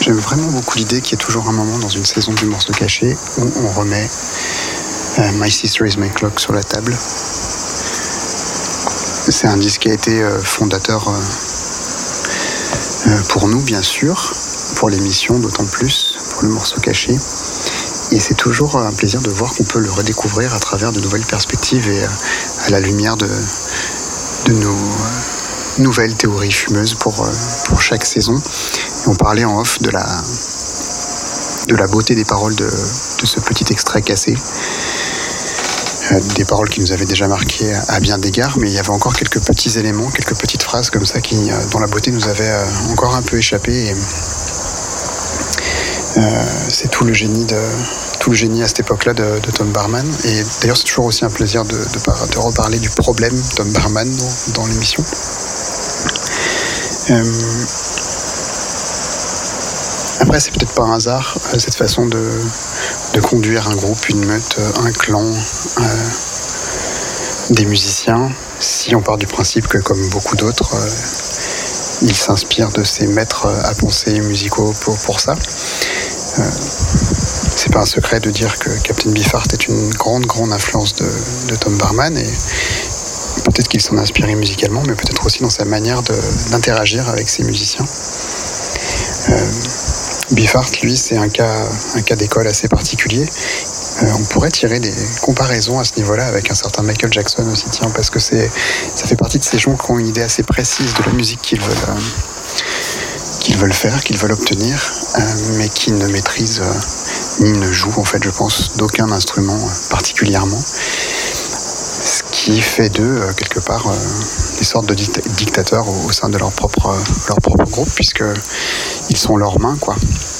J'aime vraiment beaucoup l'idée qu'il y ait toujours un moment dans une saison du morceau caché où on remet My Sister Is My Clock sur la table. C'est un disque qui a été fondateur pour nous, bien sûr, pour l'émission d'autant plus, pour le morceau caché. Et c'est toujours un plaisir de voir qu'on peut le redécouvrir à travers de nouvelles perspectives et à la lumière de nos nouvelles théories fumeuses pour chaque saison. Et on parlait en off de la beauté des paroles de ce petit extrait cassé. Des paroles qui nous avaient déjà marquées à bien d'égards, mais il y avait encore quelques petits éléments, quelques petites phrases comme ça dont la beauté nous avait encore un peu échappé. Et c'est tout le génie à cette époque-là de Tom Barman. Et d'ailleurs, c'est toujours aussi un plaisir de reparler du problème Tom Barman dans l'émission. Après, c'est peut-être pas un hasard, cette façon de conduire un groupe, une meute, un clan, des musiciens, si on part du principe que, comme beaucoup d'autres, ils s'inspirent de ces maîtres à penser musicaux pour ça. C'est pas un secret de dire que Captain Beefheart est une grande influence de Tom Barman, et peut-être qu'il s'en a inspiré musicalement, mais peut-être aussi dans sa manière d'interagir avec ses musiciens. Beefheart, lui, c'est un cas d'école assez particulier. On pourrait tirer des comparaisons à ce niveau-là avec un certain Michael Jackson aussi, parce que ça fait partie de ces gens qui ont une idée assez précise de la musique qu'ils veulent faire, qu'ils veulent obtenir, mais qui ne maîtrisent ni ne jouent, en fait, je pense, d'aucun instrument particulièrement. Ce qui fait d'eux, quelque part, des sortes de dictateurs au sein de leur propre groupe, puisqu'ils sont leurs mains, quoi.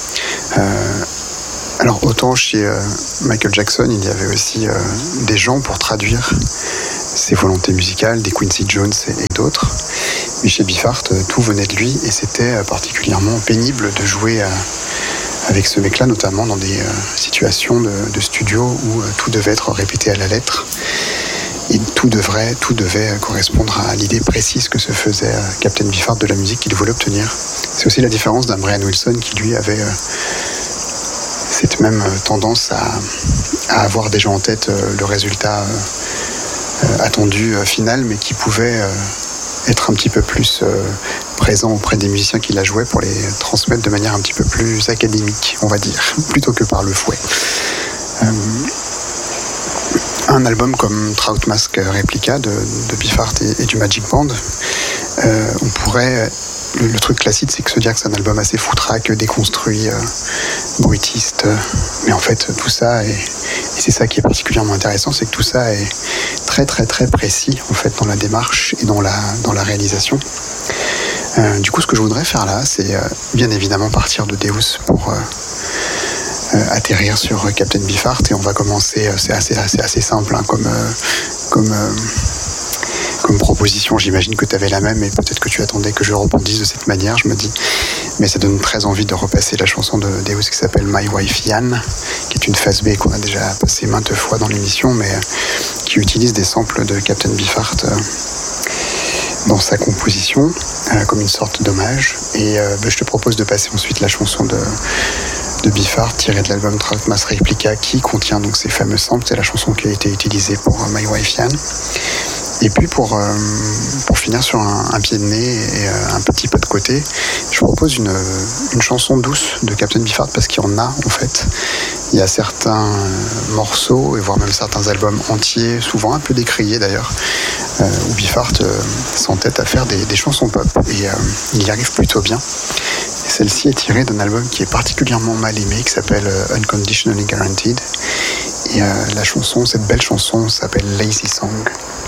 Alors, autant chez Michael Jackson, il y avait aussi des gens pour traduire ses volontés musicales, des Quincy Jones et d'autres. Mais chez Beefheart, tout venait de lui, et c'était particulièrement pénible de jouer avec ce mec-là, notamment dans des situations de studio où tout devait être répété à la lettre. Et tout devait correspondre à l'idée précise que se faisait Captain Beefheart de la musique qu'il voulait obtenir. C'est aussi la différence d'un Brian Wilson qui, lui, avait cette même tendance à avoir déjà en tête le résultat attendu final, mais qui pouvait être un petit peu plus présent auprès des musiciens qui la jouaient pour les transmettre de manière un petit peu plus académique, on va dire, plutôt que par le fouet. Un album comme Trout Mask Replica de Beefheart et du Magic Band, on pourrait... Le truc classique, c'est que se dire que c'est un album assez foutraque, déconstruit, bruitiste. Mais en fait, tout ça, et c'est ça qui est particulièrement intéressant, c'est que tout ça est très précis, en fait, dans la démarche et dans la réalisation. Du coup, ce que je voudrais faire là, c'est bien évidemment partir de Deus pour atterrir sur Captain Beefheart, et on va commencer, c'est assez simple, hein, comme proposition. J'imagine que tu avais la même, et peut-être que tu attendais que je rebondisse de cette manière, je me dis. Mais ça donne très envie de repasser la chanson de Deus qui s'appelle My Wife Yann, qui est une phase B qu'on a déjà passée maintes fois dans l'émission, mais qui utilise des samples de Captain Beefheart dans sa composition, comme une sorte d'hommage. Et je te propose de passer ensuite la chanson de Beefheart tirée de l'album Trout Mask Replica, qui contient donc ces fameux samples. C'est la chanson qui a été utilisée pour My Wife Yann. Et puis pour finir sur un pied de nez et un petit pas de côté, je propose une chanson douce de Captain Beefheart, parce qu'il y en a, en fait. Il y a certains morceaux, et voire même certains albums entiers, souvent un peu décriés d'ailleurs, où Beefheart s'entête à faire des chansons pop, et il y arrive plutôt bien. Et celle-ci est tirée d'un album qui est particulièrement mal aimé, qui s'appelle Unconditionally Guaranteed. Et cette belle chanson s'appelle Lazy Song.